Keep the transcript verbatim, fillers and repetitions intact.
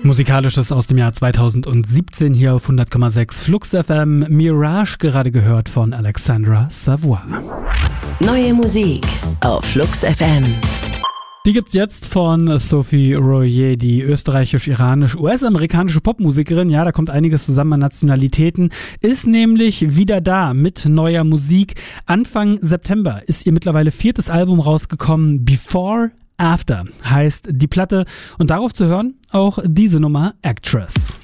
Musikalisches aus dem Jahr zweitausendsiebzehn hier auf hundert Komma sechs Flux F M. Mirage, gerade gehört von Alexandra Savoy. Neue Musik auf Flux F M. Die gibt's jetzt von Sophie Royer, die österreichisch-iranisch-U S-amerikanische Popmusikerin. Ja, da kommt einiges zusammen an Nationalitäten. Ist nämlich wieder da mit neuer Musik. Anfang September ist ihr mittlerweile viertes Album rausgekommen. Before After heißt die Platte. Und darauf zu hören auch diese Nummer Actress.